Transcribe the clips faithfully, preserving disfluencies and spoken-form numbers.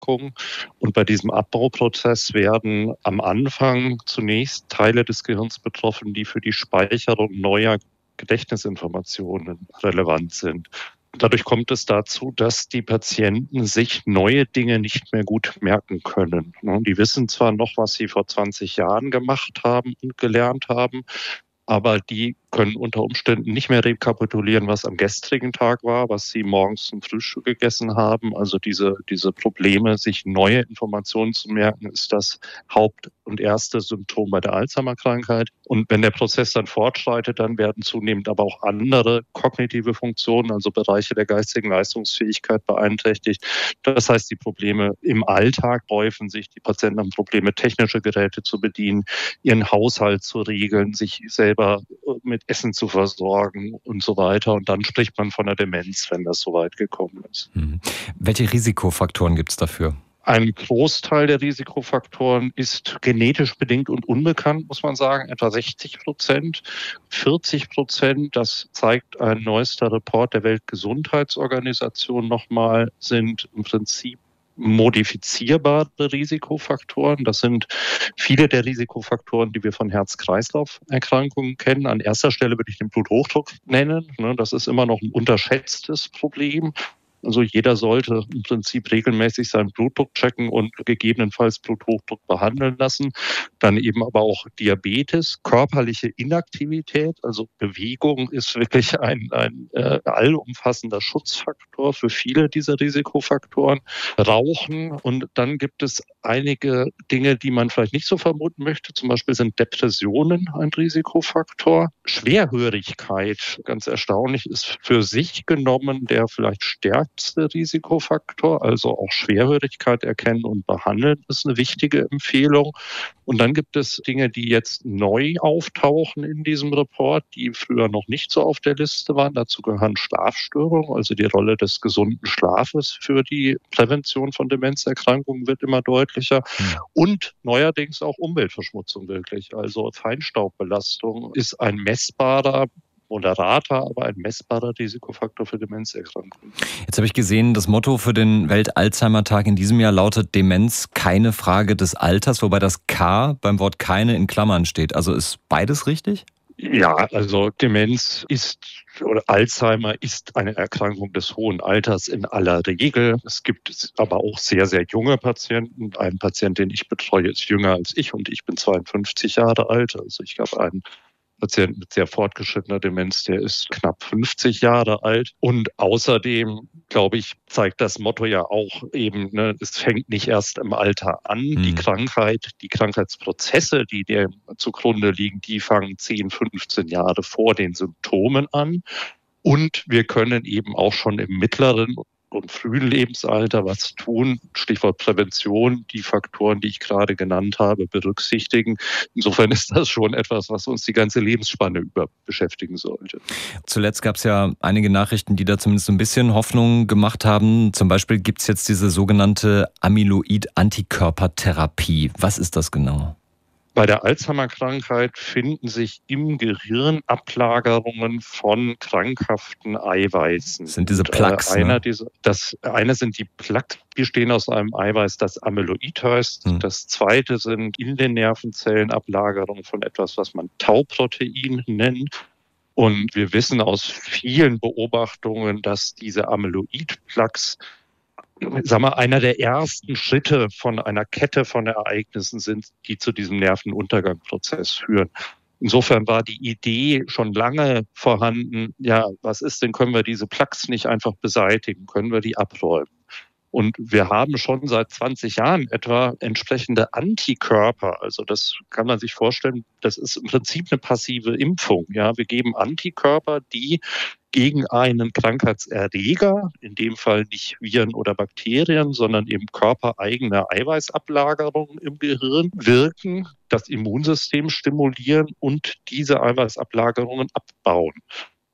Erkrankung. Und bei diesem Abbauprozess werden am Anfang zunächst Teile des Gehirns betroffen, die für die Speicherung neuer Gedächtnisinformationen relevant sind. Dadurch kommt es dazu, dass die Patienten sich neue Dinge nicht mehr gut merken können. Die wissen zwar noch, was sie vor zwanzig Jahren gemacht haben und gelernt haben, aber die können unter Umständen nicht mehr rekapitulieren, was am gestrigen Tag war, was sie morgens zum Frühstück gegessen haben. Also diese, diese Probleme, sich neue Informationen zu merken, ist das Haupt- und erste Symptom bei der Alzheimer-Krankheit. Und wenn der Prozess dann fortschreitet, dann werden zunehmend aber auch andere kognitive Funktionen, also Bereiche der geistigen Leistungsfähigkeit beeinträchtigt. Das heißt, die Probleme im Alltag häufen sich. Die Patienten haben Probleme, technische Geräte zu bedienen, ihren Haushalt zu regeln, sich selber mit Essen zu versorgen und so weiter. Und dann spricht man von einer Demenz, wenn das so weit gekommen ist. Mhm. Welche Risikofaktoren gibt es dafür? Ein Großteil der Risikofaktoren ist genetisch bedingt und unbekannt, muss man sagen, etwa sechzig Prozent. vierzig Prozent, das zeigt ein neuester Report der Weltgesundheitsorganisation nochmal, sind im Prinzip modifizierbare Risikofaktoren. Das sind viele der Risikofaktoren, die wir von Herz-Kreislauf-Erkrankungen kennen. An erster Stelle würde ich den Bluthochdruck nennen. Das ist immer noch ein unterschätztes Problem. Also jeder sollte im Prinzip regelmäßig seinen Blutdruck checken und gegebenenfalls Bluthochdruck behandeln lassen. Dann eben aber auch Diabetes, körperliche Inaktivität, also Bewegung ist wirklich ein, ein äh, allumfassender Schutzfaktor für viele dieser Risikofaktoren. Rauchen, und dann gibt es einige Dinge, die man vielleicht nicht so vermuten möchte. Zum Beispiel sind Depressionen ein Risikofaktor. Schwerhörigkeit, ganz erstaunlich, ist für sich genommen der vielleicht stärkste Risikofaktor, also auch Schwerhörigkeit erkennen und behandeln, ist eine wichtige Empfehlung. Und dann gibt es Dinge, die jetzt neu auftauchen in diesem Report, die früher noch nicht so auf der Liste waren. Dazu gehören Schlafstörungen, also die Rolle des gesunden Schlafes für die Prävention von Demenzerkrankungen wird immer deutlicher. Mhm. Und neuerdings auch Umweltverschmutzung wirklich. Also Feinstaubbelastung ist ein messbarer, moderater, aber ein messbarer Risikofaktor für Demenzerkrankungen. Jetzt habe ich gesehen, das Motto für den Welt-Alzheimer-Tag in diesem Jahr lautet Demenz, keine Frage des Alters, wobei das K beim Wort keine in Klammern steht. Also ist beides richtig? Ja, also Demenz ist oder Alzheimer ist eine Erkrankung des hohen Alters in aller Regel. Es gibt aber auch sehr, sehr junge Patienten. Ein Patient, den ich betreue, ist jünger als ich und ich bin zweiundfünfzig Jahre alt. Also ich habe einen Patienten mit sehr fortgeschrittener Demenz, der ist knapp fünfzig Jahre alt. Und außerdem, glaube ich, zeigt das Motto ja auch eben, ne, es fängt nicht erst im Alter an. Mhm. Die Krankheit, die Krankheitsprozesse, die dem zugrunde liegen, die fangen zehn, fünfzehn Jahre vor den Symptomen an. Und wir können eben auch schon im mittleren und frühen Lebensalter was tun, Stichwort Prävention, die Faktoren, die ich gerade genannt habe, berücksichtigen. Insofern ist das schon etwas, was uns die ganze Lebensspanne über beschäftigen sollte. Zuletzt gab es ja einige Nachrichten, die da zumindest ein bisschen Hoffnung gemacht haben. Zum Beispiel gibt es jetzt diese sogenannte Amyloid-Antikörpertherapie. Was ist das genau? Bei der Alzheimer-Krankheit finden sich im Gehirn Ablagerungen von krankhaften Eiweißen. Das sind diese Plaques, Und, äh, einer ne? dieser, das eine sind die Plaques, die bestehen aus einem Eiweiß, das Amyloid heißt. Hm. Das zweite sind in den Nervenzellen Ablagerungen von etwas, was man Tauprotein nennt. Und wir wissen aus vielen Beobachtungen, dass diese Amyloid-Plaques, sagen wir, einer der ersten Schritte von einer Kette von Ereignissen sind, die zu diesem Nervenuntergangsprozess führen. Insofern war die Idee schon lange vorhanden, ja, was ist denn, können wir diese Plaques nicht einfach beseitigen, können wir die abräumen? Und wir haben schon seit zwanzig Jahren etwa entsprechende Antikörper. Also das kann man sich vorstellen, das ist im Prinzip eine passive Impfung. Ja, wir geben Antikörper, die gegen einen Krankheitserreger, in dem Fall nicht Viren oder Bakterien, sondern eben körpereigene Eiweißablagerungen im Gehirn wirken, das Immunsystem stimulieren und diese Eiweißablagerungen abbauen.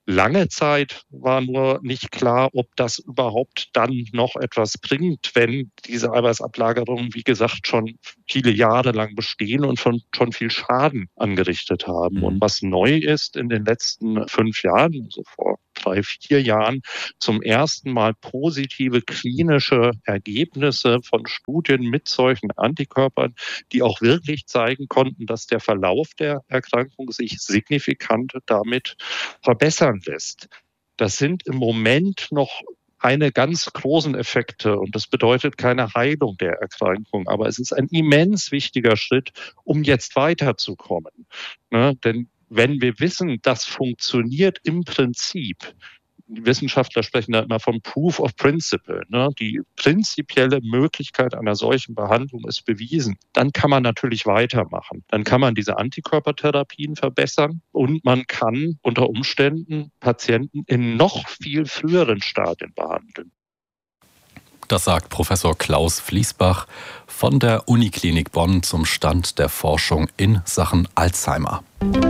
Lange Zeit war nur nicht klar, ob das überhaupt dann noch etwas bringt, wenn diese Eiweißablagerungen, wie gesagt, schon viele Jahre lang bestehen und schon, schon viel Schaden angerichtet haben. Mhm. Und was neu ist in den letzten fünf Jahren, also vor drei, vier Jahren, zum ersten Mal positive klinische Ergebnisse von Studien mit solchen Antikörpern, die auch wirklich zeigen konnten, dass der Verlauf der Erkrankung sich signifikant damit verbessern lässt. Das sind im Moment noch keine ganz großen Effekte und das bedeutet keine Heilung der Erkrankung, aber es ist ein immens wichtiger Schritt, um jetzt weiterzukommen. Ne? Denn wenn wir wissen, das funktioniert im Prinzip, die Wissenschaftler sprechen da immer vom Proof of Principle, ne? Die prinzipielle Möglichkeit einer solchen Behandlung ist bewiesen. Dann kann man natürlich weitermachen. Dann kann man diese Antikörpertherapien verbessern und man kann unter Umständen Patienten in noch viel früheren Stadien behandeln. Das sagt Professor Klaus Fließbach von der Uniklinik Bonn zum Stand der Forschung in Sachen Alzheimer.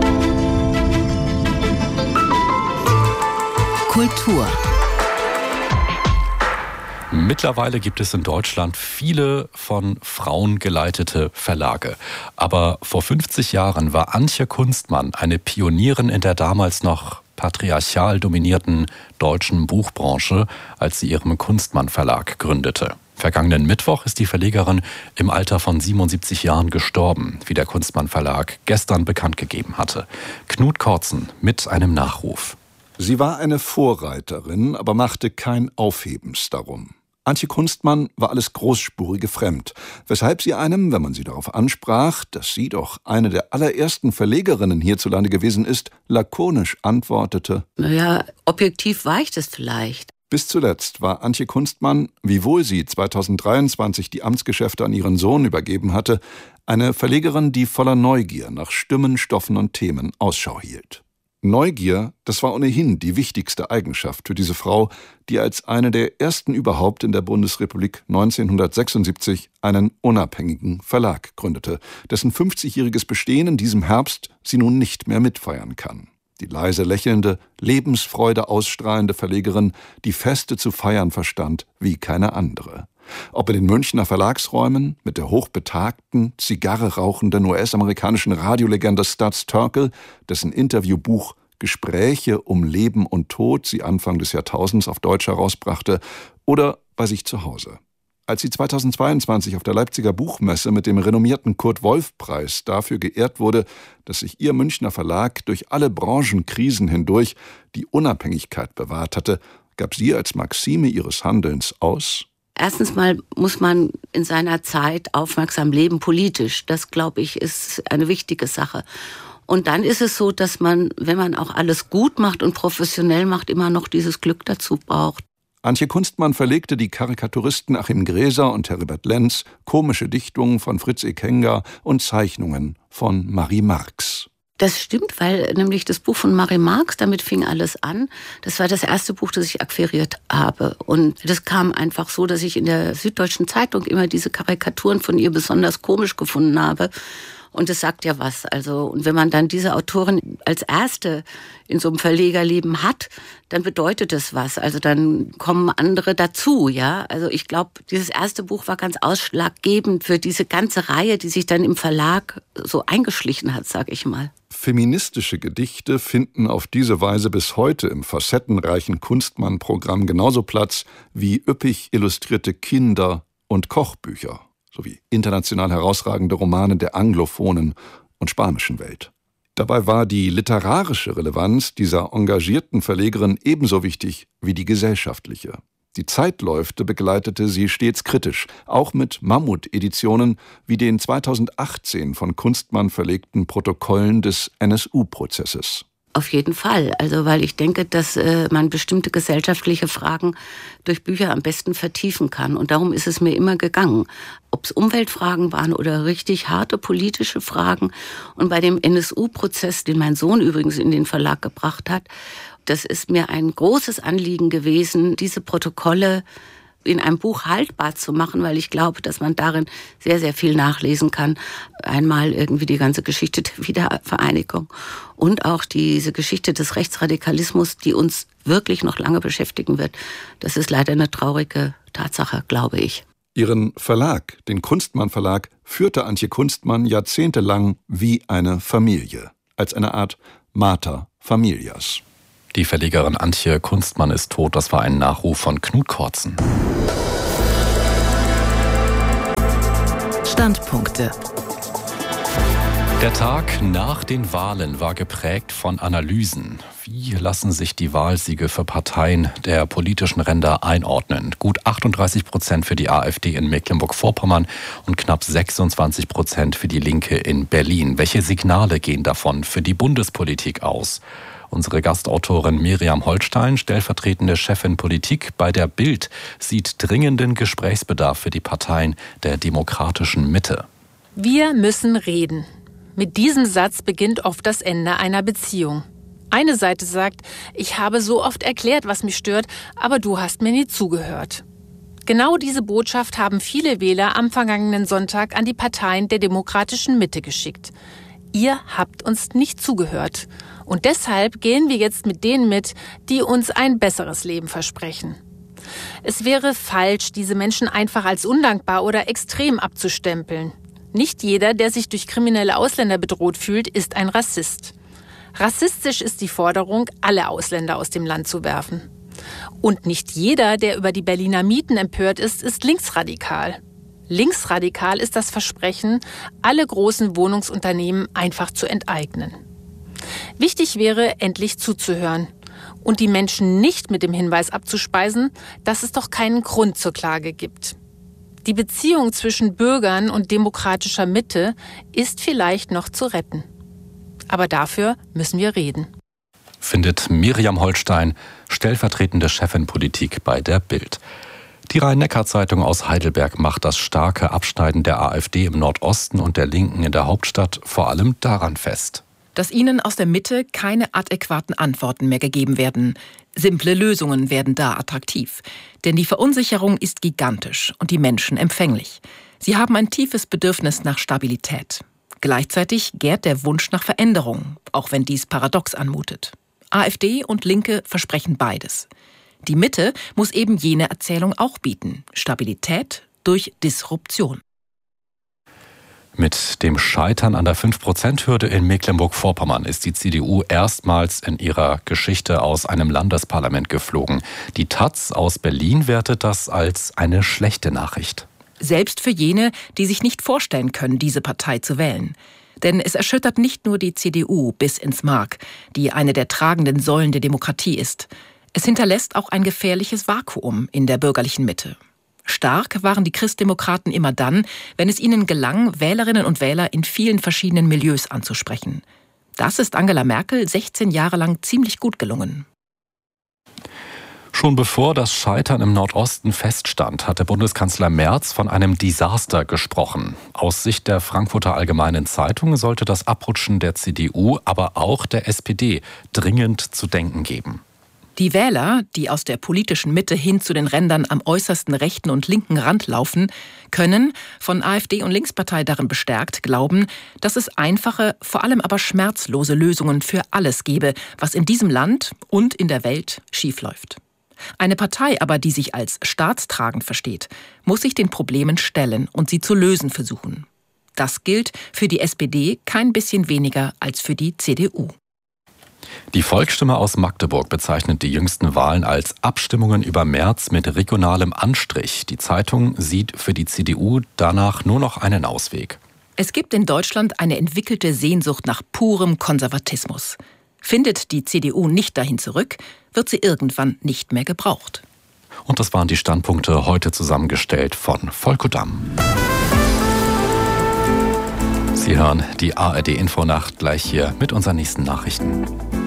Kultur. Mittlerweile gibt es in Deutschland viele von Frauen geleitete Verlage. Aber vor fünfzig Jahren war Antje Kunstmann eine Pionierin in der damals noch patriarchal dominierten deutschen Buchbranche, als sie ihren Kunstmann Verlag gründete. Vergangenen Mittwoch ist die Verlegerin im Alter von siebenundsiebzig Jahren gestorben, wie der Kunstmann Verlag gestern bekannt gegeben hatte. Knut Kortzen mit einem Nachruf. Sie war eine Vorreiterin, aber machte kein Aufhebens darum. Antje Kunstmann war alles Großspurige fremd, weshalb sie einem, wenn man sie darauf ansprach, dass sie doch eine der allerersten Verlegerinnen hierzulande gewesen ist, lakonisch antwortete: Naja, objektiv war ich das vielleicht. Bis zuletzt war Antje Kunstmann, wiewohl sie zweitausenddreiundzwanzig die Amtsgeschäfte an ihren Sohn übergeben hatte, eine Verlegerin, die voller Neugier nach Stimmen, Stoffen und Themen Ausschau hielt. Neugier, das war ohnehin die wichtigste Eigenschaft für diese Frau, die als eine der ersten überhaupt in der Bundesrepublik neunzehnhundertsechsundsiebzig einen unabhängigen Verlag gründete, dessen fünfzigjähriges Bestehen in diesem Herbst sie nun nicht mehr mitfeiern kann. Die leise lächelnde, Lebensfreude ausstrahlende Verlegerin, die Feste zu feiern verstand wie keine andere. Ob in den Münchner Verlagsräumen mit der hochbetagten, Zigarre rauchenden U S-amerikanischen Radiolegende Studs Terkel, dessen Interviewbuch Gespräche um Leben und Tod sie Anfang des Jahrtausends auf Deutsch herausbrachte, oder bei sich zu Hause. Als sie zweitausendzweiundzwanzig auf der Leipziger Buchmesse mit dem renommierten Kurt-Wolf-Preis dafür geehrt wurde, dass sich ihr Münchner Verlag durch alle Branchenkrisen hindurch die Unabhängigkeit bewahrt hatte, gab sie als Maxime ihres Handelns aus: Erstens mal muss man in seiner Zeit aufmerksam leben, politisch. Das, glaube ich, ist eine wichtige Sache. Und dann ist es so, dass man, wenn man auch alles gut macht und professionell macht, immer noch dieses Glück dazu braucht. Antje Kunstmann verlegte die Karikaturisten Achim Gräser und Heribert Lenz, komische Dichtungen von Fritz Ekenga und Zeichnungen von Marie Marx. Das stimmt, weil nämlich das Buch von Marie Marx, damit fing alles an. Das war das erste Buch, das ich akquiriert habe. Und das kam einfach so, dass ich in der Süddeutschen Zeitung immer diese Karikaturen von ihr besonders komisch gefunden habe. Und das sagt ja was. Also, und wenn man dann diese Autorin als erste in so einem Verlegerleben hat, dann bedeutet das was. Also dann kommen andere dazu, ja. Also ich glaube, dieses erste Buch war ganz ausschlaggebend für diese ganze Reihe, die sich dann im Verlag so eingeschlichen hat, sag ich mal. Feministische Gedichte finden auf diese Weise bis heute im facettenreichen Kunstmann-Programm genauso Platz wie üppig illustrierte Kinder- und Kochbücher sowie international herausragende Romane der anglophonen und spanischen Welt. Dabei war die literarische Relevanz dieser engagierten Verlegerin ebenso wichtig wie die gesellschaftliche. Die Zeitläufte begleitete sie stets kritisch, auch mit Mammut-Editionen wie den zweitausendachtzehn von Kunstmann verlegten Protokollen des N S U-Prozesses. Auf jeden Fall, also weil ich denke, dass äh, man bestimmte gesellschaftliche Fragen durch Bücher am besten vertiefen kann. Und darum ist es mir immer gegangen. Ob es Umweltfragen waren oder richtig harte politische Fragen. Und bei dem N S U-Prozess, den mein Sohn übrigens in den Verlag gebracht hat, das ist mir ein großes Anliegen gewesen, diese Protokolle in einem Buch haltbar zu machen, weil ich glaube, dass man darin sehr, sehr viel nachlesen kann. Einmal irgendwie die ganze Geschichte der Wiedervereinigung und auch diese Geschichte des Rechtsradikalismus, die uns wirklich noch lange beschäftigen wird. Das ist leider eine traurige Tatsache, glaube ich. Ihren Verlag, den Kunstmann Verlag, führte Antje Kunstmann jahrzehntelang wie eine Familie, als eine Art Mater Familias. Die Verlegerin Antje Kunstmann ist tot. Das war ein Nachruf von Knut Kortzen. Standpunkte. Der Tag nach den Wahlen war geprägt von Analysen. Wie lassen sich die Wahlsiege für Parteien der politischen Ränder einordnen? Gut achtunddreißig Prozent für die AfD in Mecklenburg-Vorpommern und knapp sechsundzwanzig Prozent für die Linke in Berlin. Welche Signale gehen davon für die Bundespolitik aus? Unsere Gastautorin Miriam Holstein, stellvertretende Chefin Politik bei der Bild, sieht dringenden Gesprächsbedarf für die Parteien der demokratischen Mitte. Wir müssen reden. Mit diesem Satz beginnt oft das Ende einer Beziehung. Eine Seite sagt, ich habe so oft erklärt, was mich stört, aber du hast mir nie zugehört. Genau diese Botschaft haben viele Wähler am vergangenen Sonntag an die Parteien der demokratischen Mitte geschickt. Ihr habt uns nicht zugehört. Und deshalb gehen wir jetzt mit denen mit, die uns ein besseres Leben versprechen. Es wäre falsch, diese Menschen einfach als undankbar oder extrem abzustempeln. Nicht jeder, der sich durch kriminelle Ausländer bedroht fühlt, ist ein Rassist. Rassistisch ist die Forderung, alle Ausländer aus dem Land zu werfen. Und nicht jeder, der über die Berliner Mieten empört ist, ist linksradikal. Linksradikal ist das Versprechen, alle großen Wohnungsunternehmen einfach zu enteignen. Wichtig wäre, endlich zuzuhören und die Menschen nicht mit dem Hinweis abzuspeisen, dass es doch keinen Grund zur Klage gibt. Die Beziehung zwischen Bürgern und demokratischer Mitte ist vielleicht noch zu retten. Aber dafür müssen wir reden. Findet Miriam Holstein, stellvertretende Chefin Politik bei der Bild. Die Rhein-Neckar-Zeitung aus Heidelberg macht das starke Abschneiden der AfD im Nordosten und der Linken in der Hauptstadt vor allem daran fest. Dass ihnen aus der Mitte keine adäquaten Antworten mehr gegeben werden. Simple Lösungen werden da attraktiv. Denn die Verunsicherung ist gigantisch und die Menschen empfänglich. Sie haben ein tiefes Bedürfnis nach Stabilität. Gleichzeitig gärt der Wunsch nach Veränderung, auch wenn dies paradox anmutet. AfD und Linke versprechen beides. Die Mitte muss eben jene Erzählung auch bieten. Stabilität durch Disruption. Mit dem Scheitern an der fünf Prozent Hürde in Mecklenburg-Vorpommern ist die C D U erstmals in ihrer Geschichte aus einem Landesparlament geflogen. Die Taz aus Berlin wertet das als eine schlechte Nachricht. Selbst für jene, die sich nicht vorstellen können, diese Partei zu wählen. Denn es erschüttert nicht nur die C D U bis ins Mark, die eine der tragenden Säulen der Demokratie ist. Es hinterlässt auch ein gefährliches Vakuum in der bürgerlichen Mitte. Stark waren die Christdemokraten immer dann, wenn es ihnen gelang, Wählerinnen und Wähler in vielen verschiedenen Milieus anzusprechen. Das ist Angela Merkel sechzehn Jahre lang ziemlich gut gelungen. Schon bevor das Scheitern im Nordosten feststand, hat der Bundeskanzler Merz von einem Desaster gesprochen. Aus Sicht der Frankfurter Allgemeinen Zeitung sollte das Abrutschen der C D U, aber auch der S P D dringend zu denken geben. Die Wähler, die aus der politischen Mitte hin zu den Rändern am äußersten rechten und linken Rand laufen, können, von AfD und Linkspartei darin bestärkt, glauben, dass es einfache, vor allem aber schmerzlose Lösungen für alles gebe, was in diesem Land und in der Welt schiefläuft. Eine Partei aber, die sich als staatstragend versteht, muss sich den Problemen stellen und sie zu lösen versuchen. Das gilt für die S P D kein bisschen weniger als für die C D U. Die Volksstimme aus Magdeburg bezeichnet die jüngsten Wahlen als Abstimmungen über Merz mit regionalem Anstrich. Die Zeitung sieht für die C D U danach nur noch einen Ausweg. Es gibt in Deutschland eine entwickelte Sehnsucht nach purem Konservatismus. Findet die C D U nicht dahin zurück, wird sie irgendwann nicht mehr gebraucht. Und das waren die Standpunkte heute zusammengestellt von Volker Damm. Sie hören die A R D Infonacht gleich hier mit unseren nächsten Nachrichten.